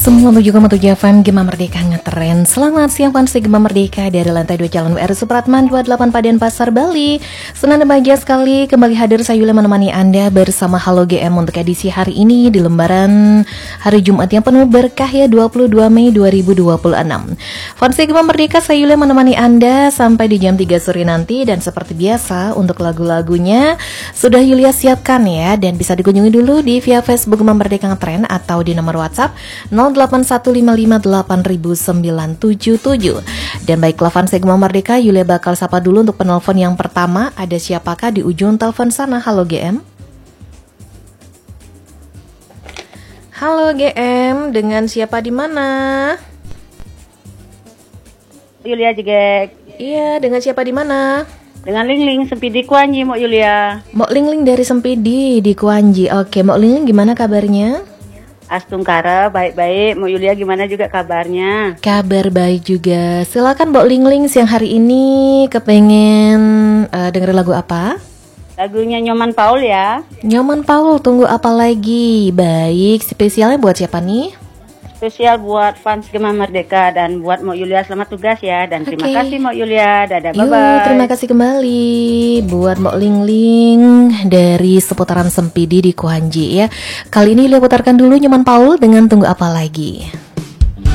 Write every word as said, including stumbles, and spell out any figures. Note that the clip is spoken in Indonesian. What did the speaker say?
Semua menuju ke Moto F M Gema Merdeka ngetren. Selamat siang fans Gema Merdeka dari lantai dua Jalan W R Supratman dua puluh delapan Paden Pasar Bali. Senang dan bahagia sekali kembali hadir saya Yuli menemani Anda bersama Halo G M untuk edisi hari ini di lembaran hari Jumat yang penuh berkah ya, dua puluh dua Mei dua ribu dua puluh enam. Fans Gema Merdeka, saya Yuli menemani Anda sampai di jam tiga sore nanti, dan seperti biasa untuk lagu-lagunya sudah Yulia siapkan ya, dan bisa dikunjungi dulu di via Facebook Gema Merdeka ngetren atau di nomor WhatsApp nol delapan satu lima lima delapan sembilan tujuh tujuh. Dan baiklah fans Gema Merdeka, Yulia bakal sapa dulu untuk penelpon yang pertama. Ada siapakah di ujung telepon sana? Halo G M. Halo G M, dengan siapa di mana? Yulia Jegek. Iya, dengan siapa di mana? Dengan Lingling Sempidi Kuanji, Mok Yulia. Mok Lingling dari Sempidi di Kuanji. Oke, Mok Lingling gimana kabarnya? Astungkara, baik-baik. Mok Yulia gimana juga kabarnya? Kabar baik juga. Silakan Mok Lingling, siang hari ini kepengen uh, dengerin lagu apa? Lagunya Nyoman Paul ya. Nyoman Paul, tunggu apa lagi? Baik, spesialnya buat siapa nih? Spesial buat fans Gema Merdeka dan buat Mok Yulia, selamat tugas ya. Dan terima okay. kasih Mok Yulia. Dadah, Yuk, bye-bye. terima kasih kembali buat Mok Lingling dari seputaran Sempidi di Kuanji ya. Kali ini Yulia putarkan dulu Nyoman Paul dengan tunggu apa lagi.